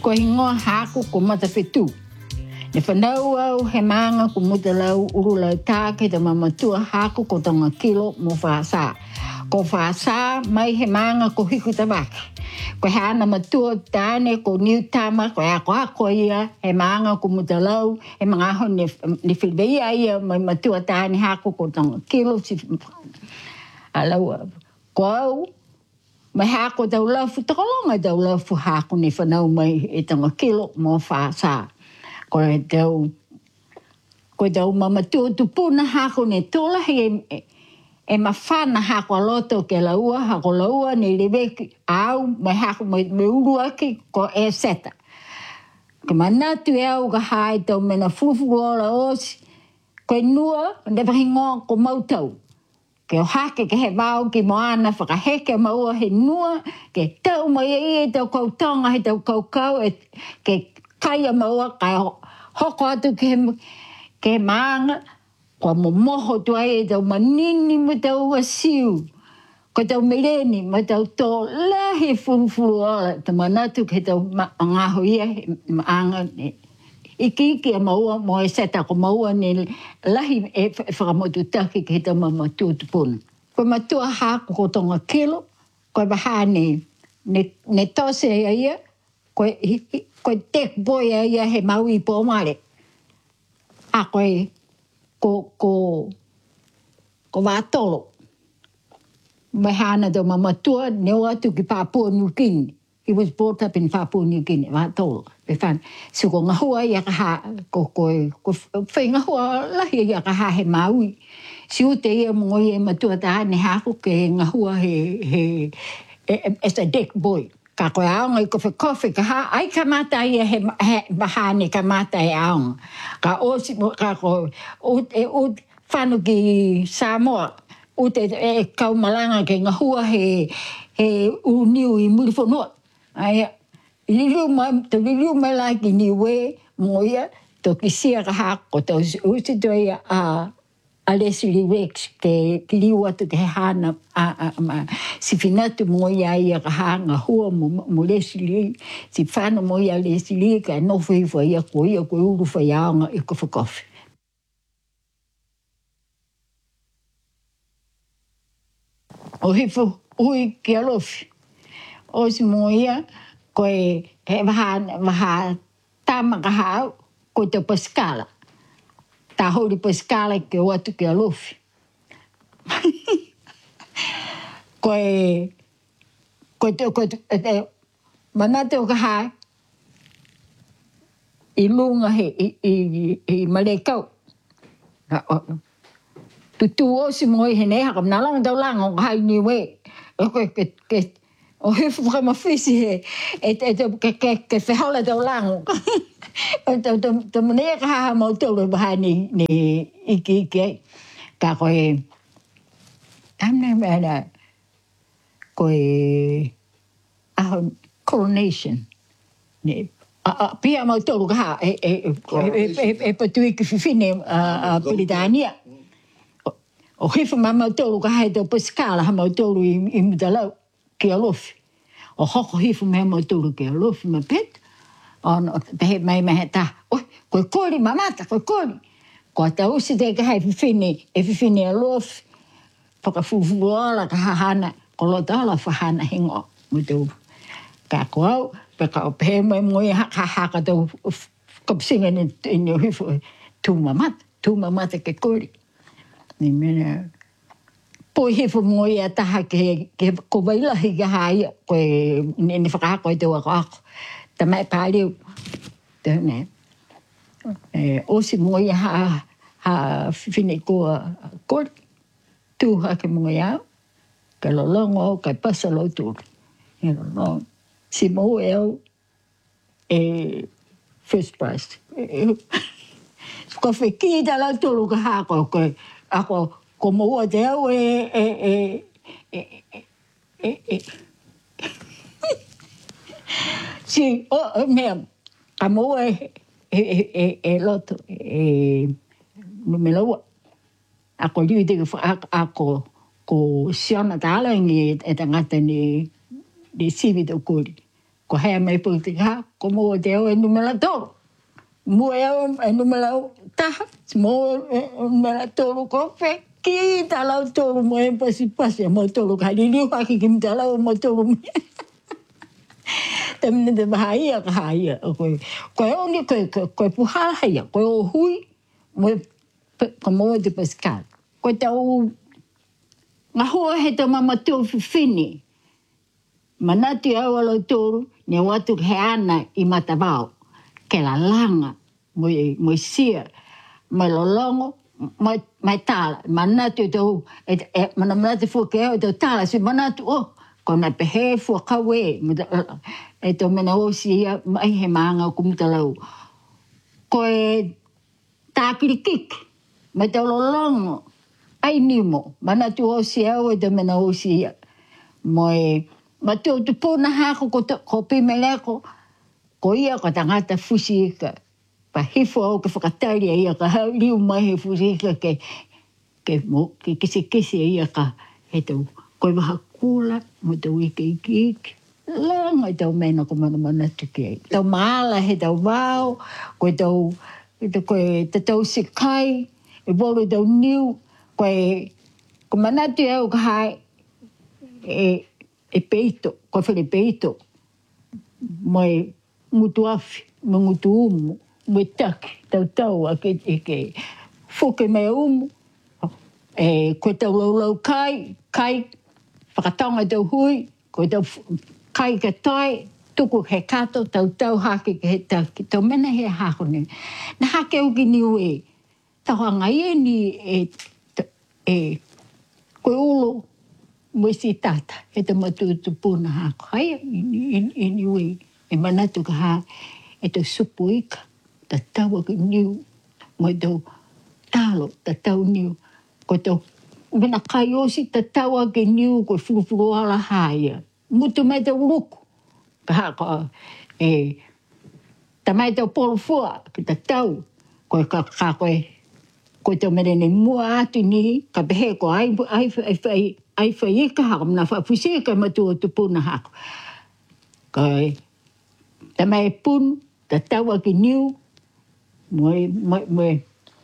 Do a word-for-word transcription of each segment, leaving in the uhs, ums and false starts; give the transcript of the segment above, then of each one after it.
Ko hingoa haku ko mata fitu. Ne whanau au he maanga ko muta lau urula tāke te mamatua haku ko tonga kilo mo whaasa. Ko whaasa mai he maanga ko hiku tabaki. Ko he ana matua tāne ko niu tāma ko ea ko ako ia he maanga ko muta lau he mga aho ne, ne whilbeia ia mai matua tāne haku ko tonga kilo si alau ko au mai haku tau laufu takolonga tau laufu haku ne whanau mai e tonga kilo mo whaasa. Ko e tau, ko e tau mamatua tupuna haku ne tolahi e, e mawhana haku aloto ke laua, haku laua ne leweki au, mai haku mai me uruaki ko e seta. Ke manatu e au ka hae tau mena fufu ola osi, ko e nua, ne pahingoa ko mautau. Ke o hake ke he wau ki moana whakaheke maua he nua, ke tau mai e tau kautonga he tau kaukau, e, ke kaia maua kai hoko atu ke, ke maanga, kua momoho tuai e tau manini me tau wasiu, ko tau mereni me tau tō lahi furufuru ola, ta manatu ke tau ngaho ia maanga, iki iki a maua mo e seta ko maua ne lahi e whakamotu taki ke tau mamatua tupuna. Ko matua haku ko tonga kilo, ko baha ne, ne, ne tose ia ia, ko ko tek boy ia he maui po mare. A koe ko ko ko watolo. Mai hana do mamatua ne atu ki Papua New Guinea. He was brought up in Papua New Guinea, watolo. Pe fan so ko ngahua ia ka ha ko ko ko whainga hua lahi ia ka ha he maui. Si ute ia mo ia matua ta ne ha ko ke ngahua he he as a deck boy. Ka koe aonga i kofi kofi ka ha, ai ka mata ia he, he bahane ka mata e aonga. Ka osi mo ka koe, ut e ut whanu ki Samoa, ut e, e kaumalanga ke ngahua he, he uniu i murifonua. Ai, liliu mai, to liliu mai lai ki niwe, mo ia, to ki sia ka ha, ko to usi to ia a, a Leslie Rex ke liu atu ke hana a, a, a, si finatu mo ia ia ka hanga hua mo, mo Leslie, si whana mo ia Leslie ka no whiwha ia ko ia ko uru whaiaonga i ko whakofi. O hifu ui ki alofi. O si mo ia ko e he waha, waha tama ka hao ko te paskala. Ta hori paskala ke o atu ke alofi. Koe, koe te, koe te, manate o ka hae, i lunga he, i, i, i malekau. Tutu o si moi he neha, kam nalanga tau langa o ka hae niwe. O koe, ke, ke, o hifu ka mawhisi he, e te, ke, ke, ke whehola tau langa. Te munea ka haha mautoro baha ni, ni iki iki ai. Ka koe, amna mena, koe, aho, coronation. Ne, a, a, pia mautoro ka haha, e, e, e, e, e patui ki whiwhine a Britania. O hifu ma mautoro ka hae tau paskala ha mautoro i, i mutalau ki alofi. O hoko hifu me mautoro ki alofi ma pet. On pehe mai mai ta oi ko kori mamata ko kori ko ta usi te ka hai fini e fini alof paka fufu ola ka hana ko lo ta la fahana hingo mutu ka ko pe ka pehe mai mo ha ha ka to ko singa ni ni hifu tu mamata tu mamata ke kori ni mena po hifu mo ia ta ke ke ko baila hi ga hai ko ni ni fa ko te wa ko ta mai paliu te ne e o si mo ia ha ha fini ko ko tu ha ke mo ia ke lo longo ke pasa lo tu e lo si mo eu e first prize ko fe ki da la tu ka ha ko ko ako ko mo te o e e e e e si o me amo e e e loto e no me lo ako li de ako ko siona tala ni e tangata ni de sivi do kuri Ko hea mai puti ha, ko mo te o e numela toro. Mo e o e numela taha, mo e numela toro kofe, ki ta lau toro mo e pasi pasi, mo toro ka liliu haki ki mta lau mo toro me. Tamina te mahaia ka haia. Koe koe oni koe koe puhala haia, koe o hui, mo e ka mo te pasikal. Koe tau ngā hoa he tau mama tō whiwhini. Manatu au alo tōru, ne watu he ana i matawao. Ke la langa, moi, moi sia, mai lolongo, mai, mai tala. Manatu tau, e, e, mana manatu fua ke au tau tala, si manatu o, oh, ko na pehe fua kawe, e tau mena o si ia, mai he maanga o kumuta lau. Ko e tākiri kik, mai tau lolongo, ai nimo, manatu o si au e tau mena o si ia. Moi, ma tō tu pōna hako ko, ko pimeleko, ko ia ka tangata fusi ika. Pa hifo au ke whakatari a ia ka hau liu mai he fusi ika ke, ke, mo, ke kise kise a ia ka he tau. Koe waha kula, mo tau ike iki iki. Langa i tau mena ko mana mana tuki ai. Tau maala he tau wao, koe tau, koe te tau sikai, e bolu tau niu, koe, ko manatu au ka hai, e, e peito, ko whare peito, mai ngutu afi, mai ngutu umu, mai taki, tau tau, a ke, e ke whuke mai umu, e koe tau lau lau kai, kai, whakatonga tau hui, koe tau kai ka tai, tuku he kato, tau tau hake ke he taki, tau mena he hako ni. Na hake au ki niu e, tau hanga e ni e, e, koe ulo, mo si tata, e te matutu pūna hako. Haia, i niui, e manatu ka ha, e te supu ika, ta taua ki niu, mo e tau talo, ta tau niu, ko tau, mena kai osi, ta taua ki niu, ko furufuru ala haia. Mutu mai tau luku, ka hako, e, ta mai tau polo fua, ki ta tau, ko e ka kako e, ko tau merene mua atu ni, ka pehe ko ai, ai, ai, ai, ai whai ika hako, mna whapusi ika matua tu puna hako. Kai, ta mai pun, ta taua ki niu, moe, moe, moe,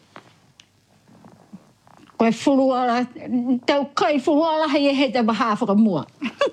koe furuala, tau kai furuala hei e he te maha whakamua.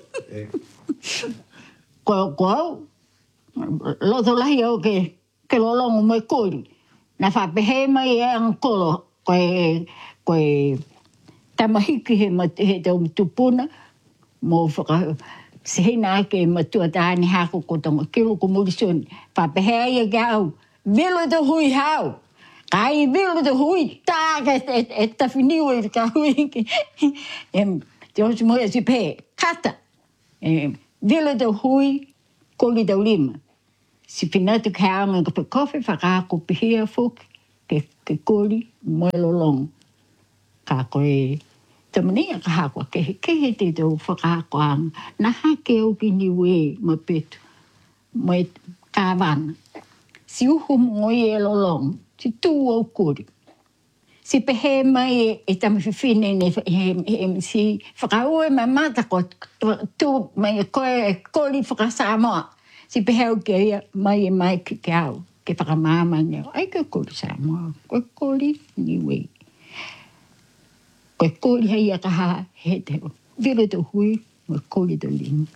Ko, ko au, loto lahi au ke, ke lolongo moe kori, na whapehe mai e ang kolo, koe, koe, tamahiki he, he tau tupuna, mo whaka, se hina ake matua tāni hako ko tonga kilo ko murisoni. Whapehea ia ke au, vilo te hui hau. Kai vilo te hui, tāka e, e, e tawhiniu e ka hui ke. E, te osu moia si pē, kata. E, vilo te hui, koli tau lima. Si pinatu ke aunga ka pe kofi, whakaako pihia fuki, ke, ke koli, moe lolongo. Ka koe, tamania ka hako, ke he kehe te tau whakahako anga. Na hake au ki niwe ma petu. Moe kāwana. Si uhu moi e lolong, si tū au kori. Si pehe mai e, e tamawhiwhine ne he, he, si whakaue mai mata ko tū mai e koe e kori whakasamoa. Si pehe au ke ia mai e mai ki ke au. Ke whakamama ne, ai ke kori Samoa, koe kori niwe. Koe kori hei a kaha he te vire te hui, koe kori te lima.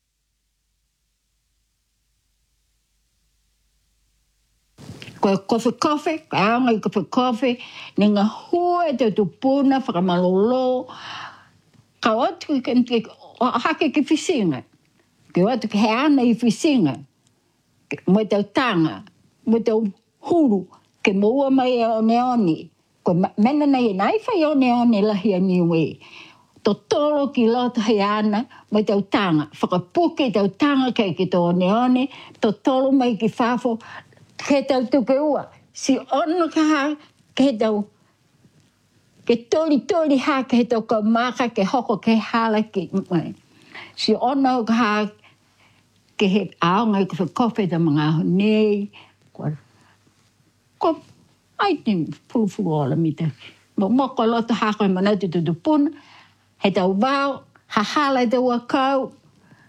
Koe kofe kofe, koe aonga i kofe kofe, ne ngā hua te tupuna, whakamalolo, ka otu ke, ke hake ki whisinga, ke otu ke he ana i whisinga, mo tau tanga, mo tau huru, ke moua mai e one oni, ko mena nei nai whai one one lahi a niwe. To tolo ki loto hei ana, mai tau tanga. Whakapuke tau tanga kei ki to one one, to tolo mai ki whafo, ke tau tuke ua. Si ono ka ha, ke tau, ke tori tori ha, ke tau ka maka, ke hoko, ke hala ki. Si ono ka ha, ke he aonga i ko whakofe ta mga aho nei, ko, ko, ai te pulufuru ola mita. Mo moko loto hako e manatu tu tupuna, he tau wao, ha hala te wakau,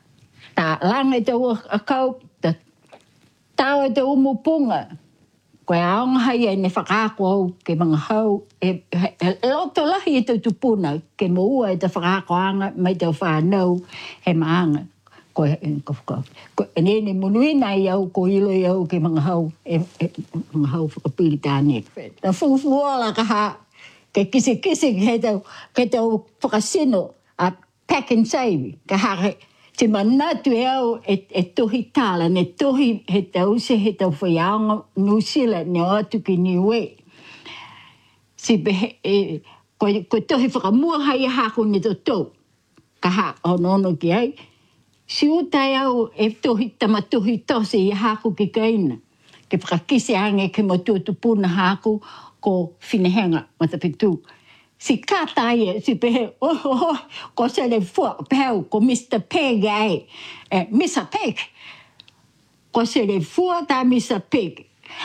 Ta lang e tau a kau, ta tau e tau umupunga. Koe aonga hai e ne whakaako au ke mga hau, e, e, e loto lahi e tau tupuna, ke mo ua e ta whakaako anga, mai tau whanau, he maanga. Koe, ko, ko, ko, e nene munuina i au, ko ilo i au ke mga hau, e, e mga hau whakapiri tāne. Na fufuola ka ha, ke kisi kisi he tau, ke tau whakasino, a pack and save, ka ha, te manatu e au e, e tohi tala, ne tohi he tau se he tau whaiaonga nusila ne o atu ki niwe. Si be, e, koe, koe tohi whakamua hai a hako ne to tau, ka ha, ono ono ki ai, si utai au e tohi tamatohi tose i hako ki kaina. Ke whakakise ange ke motuatu puna hako ko whinehenga matapitu. Si kātai e, si pehe, oh, oh, oh, ko se le fua, pehe, ko mister Peg ai. Eh, mister Peg. Ko se le fua ta mister Peg.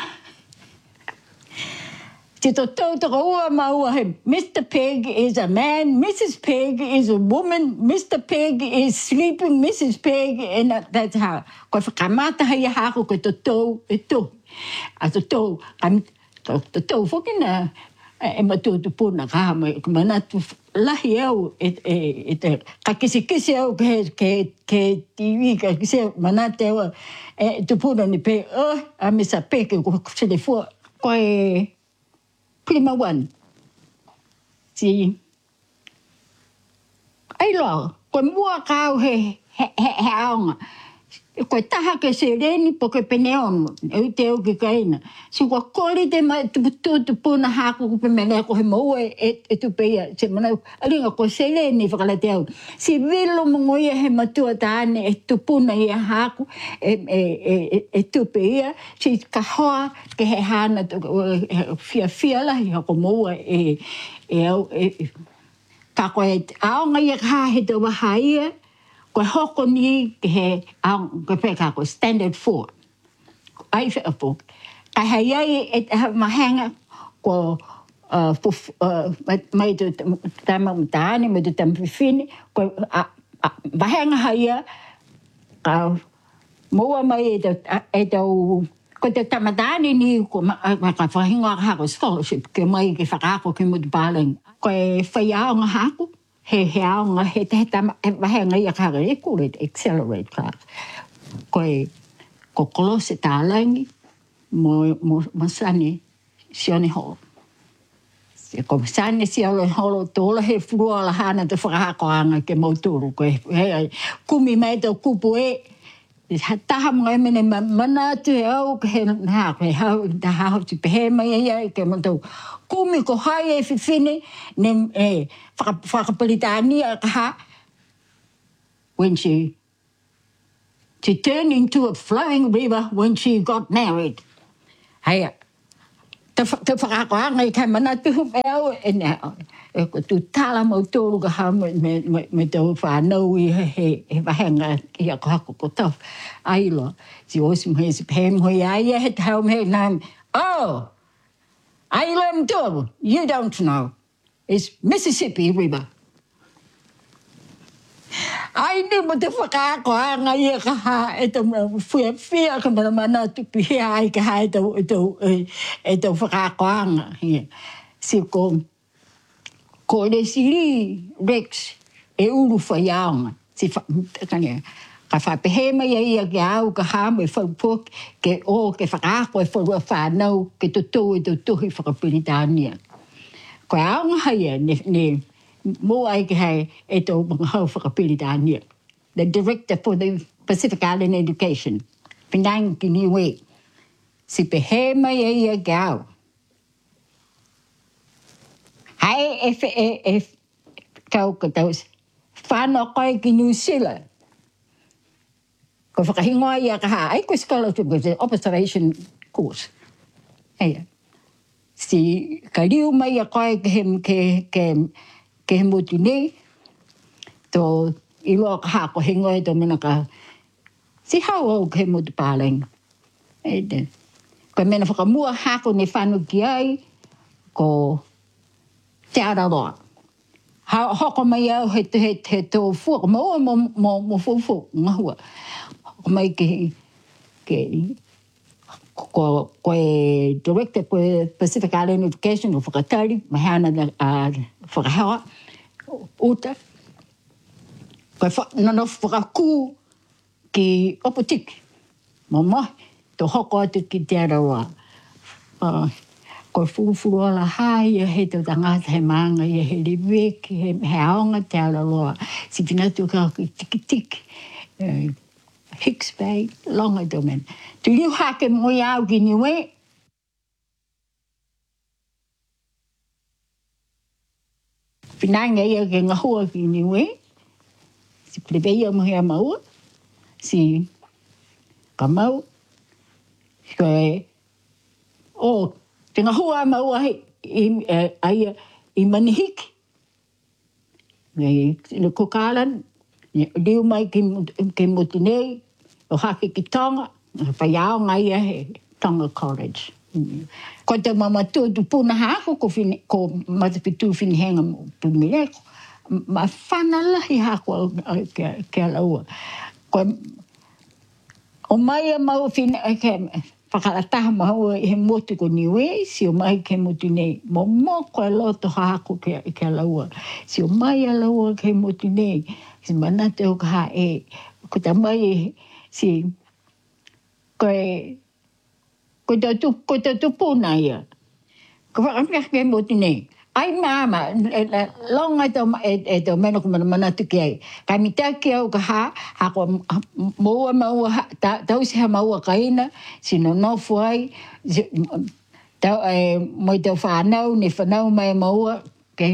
Te to tautaka ua maua he, mister Peg is a man, Missus Peg is a woman, mister Peg is sleeping, Missus Peg, and that, that's how. Ko whakamata hai a hako ko to tau e to. A to tau, to tau whakina, e matutu puna ka hama, manatu lahi au, e, e, e te, ka kisi kisi au ke, ke, ke T V, ka kisi manate au, e tu puna ni pe, oh, a mister Peg, ko se le fua, koe, Prima one. Si. Ai lo, ko mua kau he he he he aonga. Ko taha ke se reni po ke peneon, e te o ke kaina. Si ko kori te mai tu tu tu puna hako ko pe mele ko he mo e e tu pe se mana alinga ko se reni fakala te au. Si vilo mo ia he matua tane e tu puna ia hako e e e e tu pe ia si ka hoa ke he hana fia fia la hi ko mo e e au e ka ko e aonga ia ka he te wa haia. Ko hoko ni ke he ang ko peka ko standard four. Ai fe apo. Ka hei ai e mahanga ko uh mai to tama mtani mai to tamfini ko mahanga haia ka moa mai e e to ko te tamadani ni ko ma ka fahinga ha ko scholarship ke mai ke whakaako ke mutu baling. Ko e whaiao ngā hako. He he aonga, he te he tama, he wahenga ia kara e kore, accelerate class. Koe, ko kolose tālangi, mo, mo, mo sane, sione holo. Ko sane sione holo, tōla he furua la hana te whakahakoanga ke mauturu. Koe, he, kumi mai tau kupu e, taha mga e mene manatu e au, ke he ha, koe hau, ta hau ti pehe mai e ia, ke matau, kumi ko hai e whiwhine, ne e whakapalitani a kaha, when she, she turned into a flowing river when she got married. Hei, te whakakoanga i kai manatu me au, e ne, e ko tu tala mau tōru ka hau me, me, me tau whanau i he, he wahenga i a kohako ko tau. Ai lo, si osi mhe si pēm hoi ai e he tau me nām, oh, I learned too. You don't know. It's Mississippi River. I knew what the fuck I got. I had it a fear, fear, come on, mana to be here. I had to do it over a here. See, come. Call the city Rex, a ulu for young. See, can you? Ka whapehema ia ia ke au ka hama e whaupok ke o ke whakaako e whaurua whanau ke tutu e tutuhi whakapiritania. Koe aonga haia ne, ne mo ai ke hei e tau mga hau whakapiritania. The director for the Pacific Island Education, Pinang ki niwe. Si pehema ia ia ke au. Hai e e e kau ka tau whanau koe ki New Zealand. Ko whakahingoa ia ka ha, ai ko scholarship, ko observation course. Hei, si ka riu mai a koe ke he, ke, ke, ke he mutu nei, tō iloa ka ha ko hingoa e tō mena ka, si hau au ke he mutu pāleng. Hei te, ko mena whakamua hako ne whanu ki ai, ko te ara loa. Ha hoko mai au he he he tō fuak. Mo mo mo mo fufu ngahua. Hoko mai ke ke ko ko e director ko Pacific Island Education o whakatari mahana na a whakahawa uta. Ko nono whakaku ki opotik. Mama to hoko atu ki te arawa. Uh, ko fufu ala hai he te tangata he manga he reweki he he aonga te arawa. Si pinatu ka ki tiki tiki. Uh, Hicks Bay, longa domen. Tu liu hake mo iau ki niwe. Pinanga ia ke ngahua ki niwe. Si plebeia mo hea maua. Si kamau. Ko e, o, te ngahua maua he, i, aia, i manihiki. Nei, le kokalan, liu mai ki, ki motinei, o hake ki tonga, whaiao ngai a he Tonga College. Ko te mamatua tu puna hako ko, fine, ko matapitu whinihenga mo pumileko. Ma whanalahi hako ke, ke alaua. Ko o mai a mau whine, ke whakalataha maua he motu ko niwe, si o mai ke motu nei. Mo mo ko e loto hako ke, ke alaua. Si o mai alaua ke motu nei, si manate o ka ha e, ko ta mai si, ko e, ko te tu ko te tu puna ia ko whakamia ke motu nei ai mama longa to e to meno ko mana tu ke ka mi ta ke o ka ha ha ko mo mo ta ta usi ha mo ka ina sino no foi ta e mo te fa no ni fa no mai mo ke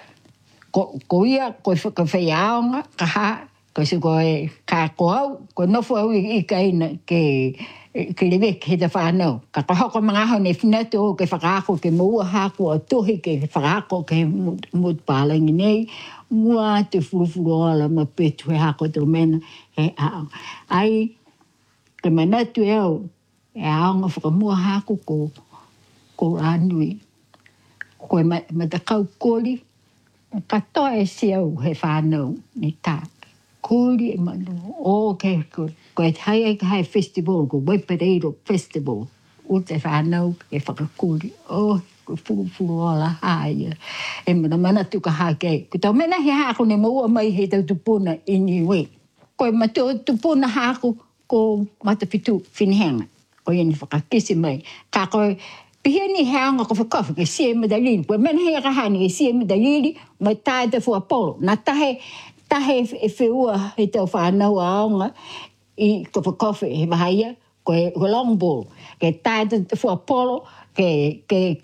ko ko ia ko ka feiaonga ka ha ko se ko ka ko ko no foi i ka ina ke ke lewe ke te whanau. Ka kahoko mga hau ne whinatu o ke whakaako ke mua hako a tohi ke whakaako ke mut pālangi nei. Mua te furufuru ala ma petu he hako tō mena he ao. Ai, ke manatu e au, e aonga whakamua hako ko, ko anui. Ko e matakau kori, ka toa e se au he whanau ni tā. Kori e manu, o ke kori. Ko e hai e hai festival, ko Waipareiro Festival. O te whanau e whakakuri. O, ko furu ala haia. E mana mana tuka hake. Ko tau mena he hako ne maua mai he tau tupuna i niwe. Ko e matua tupuna hako ko matapitu whinihenga. Ko e ni whakakisi mai. Ka koe pihia ni heanga ko whakafu ke sie medalini. Ko e mena he kahani ke sie medalini mai tae te fua polo. Na tahe, tahe e whiua he tau whanau aonga. I ko kofe he mahaya ko e long ball ke tae te fua polo ke ke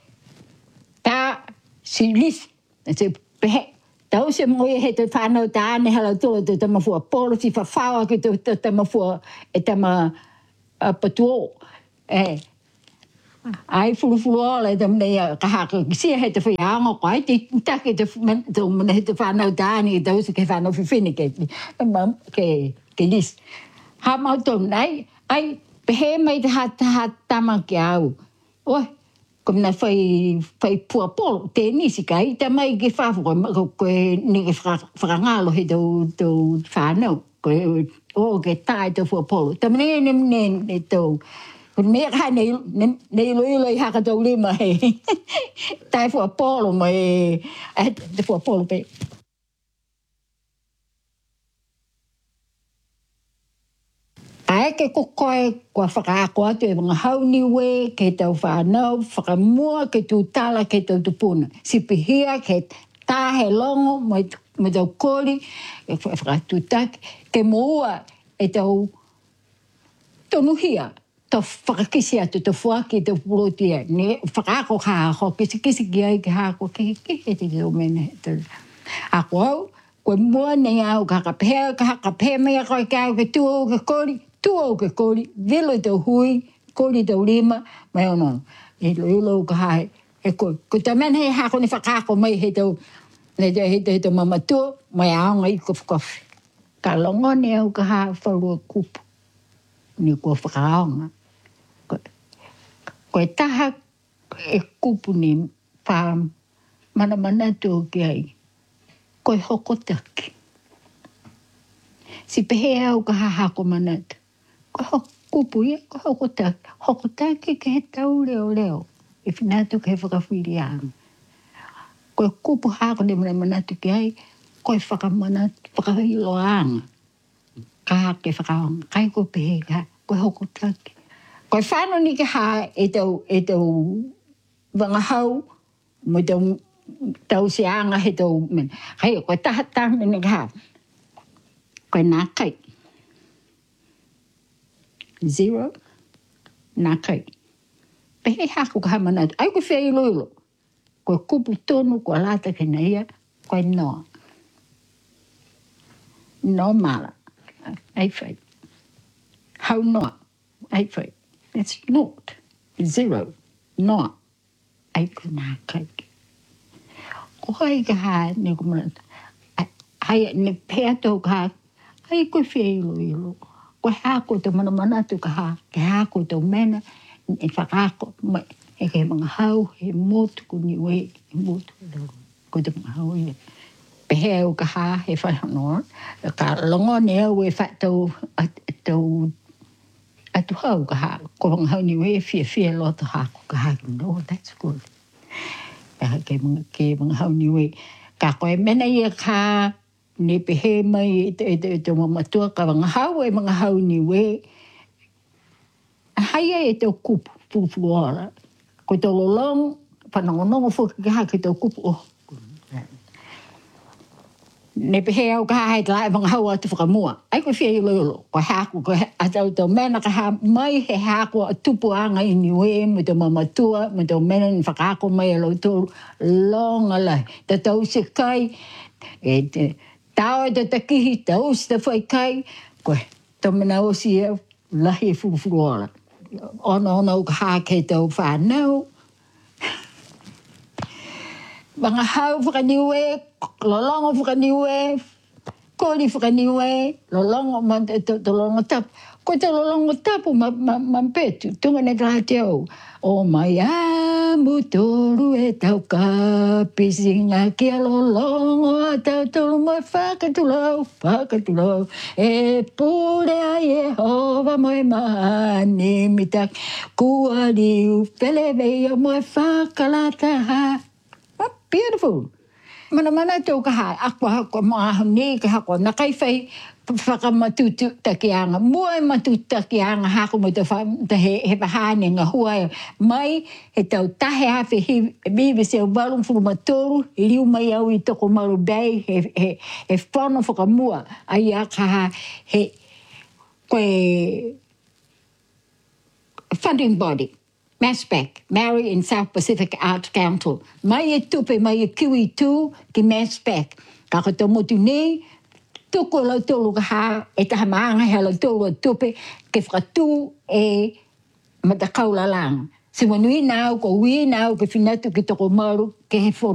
ta silis te pehe tau se mo he te whanau ta ane hala tolo te tama fua polo si whawhawa ke te tama fua e tama patuo e ai fulu fulu ole te mnea ka haka kisia he te whianga ko ai te take te mene he te whanau ta ane tau se ke whanau whiwhine ke ke ke lis ha mau tō nei, ai, pehe mai te ha tama ki au. Oi, ko mina whai, whai pua polo, te nisi kai, te mai ki whafu, ko koe ni ke whakangalo he tau whanau, ko o ke tae te pua polo. Ta mene ne mene ne tau, ko mea kai ne ilo ilo i haka tau lima he, tae pua polo mai, te pua polo pe. Ai ke kokoe kua whakaako atu e mga hauniwe ke tau whanau, whakamua ke tū tala ke tau tupuna. Sipihia ke tāhe longo mai tau kori, e whakatutaki, ke moua e tau tonuhia, tau whakakisi atu, tau whaki, tau purotia. Ne whakaako hāko, kisi kisi ki ai ke hāko, ke ke he te tau mene. Ako au, koe mua nei au ka hakapehe, ka hakapehe mea koe ke au ke tuo ke kori, tuo ke kori, velo tau hui, kori tau lima, mai ono. E lo ilo ka hae, e koe. Ko ta mena he hako ni whakako mai he tau, he tau, he tau mamatua, mai aonga i kofi kofi. Ka longo ni au ka hae whalua kupu, ni kua whakaonga. Koe taha e kupu ni wha mana mana tō ki ai. koe hoko taki. Si pehe au ka hahako manata. Koe hoko kupu ia, koe hoko taki. Hoko taki ke he tau leo leo. E whinato ke he whakawhiri anga. Koe kupu hako ne mana manatu ki ai, koe whakamanatu, whakahilo anga. Ka hake whakahanga, kai koe pehe ka, koe hoko taki. Koe whano ni ke ha e tau, e tau wangahau, mo tau tau se anga he tau men. Hei, koe taha taha mene ka. Koe nā kai. Zero. Nā kai. Pehe hako ka hamanatu. Ai koe whea ilo ilo. Koe kupu tonu, koe lata ke na ia. Koe noa. No mala. Ai whai. Hau noa. Ai whai. It's naught. Zero. Noa. Ai koe nā kai. Ko hai ka ha ne ko mana hai ne pea tau ka hai ko whea ilo ilo ko hako te mana mana tu ka ha ke hako tau mena e whakako e ke mga hau he motu ko ni we he motu ko te mga hau ia pehe au ka ha he whanoa ka longo ne au e whatau tau atu hau ka ha ko mga hau ni we fia fia loto hako ka ha no that's good ke mga ke mga hau ni we ka koe mena ia ka ne pehe mai e te e te mamatua ka mga hau e mga hau ni we hai e te kupu fufu ora ko te lolong whanongonongo fuki ka ha ke te kupu oh ne pehe au ka hai te lai mga hau atu whakamua ai ko whia ilo ilo ko haku ko atau tau mena ka ha mai he haku a tupu anga i ni we me te mamatua me te mena ni whakako mai alo tōru longa lai te tau se kai e te tau e te takihi tau se te whai kai ko tau mena osi e lahi e fufu ora ono ono ka ha ke tau whanau mga hau whakaniwe, lolongo whakaniwe, kori whakaniwe, lolongo man te lolongo tapu. Ko te lolongo tapu man petu, tunga ne taha te au. O mai amu toru e tau ka pisinga ki a lolongo a tau tolu mai whakatulau, whakatulau. E pure a Yehova moe mahani mitak, kua liu pele veia moe whakalataha. Beautiful. Mana mana tau ka ha akwa ko ma ni ka ha ko na kai fai whakamatutu takianga mua matu takianga ha ko mo te fa te he he bahane nga hua mai he tau tahe ha fe hi bibi se balum fu matoru liu mai au i toko maru bei he he he fono whakamua ai a ka ha he koe funding body MASPAC, Maori and South Pacific Arts Council. Mai e tupe, mai e kiwi tū ki MASPAC. Ka ko tō motu nei, tuko lau tōlu ka ha, e taha maanga hea lau tōlu a tupe, ke whakatū e matakau la lang. Se wanui nau, ko ui nau, ke whinatu ki toko maru, ke he whono.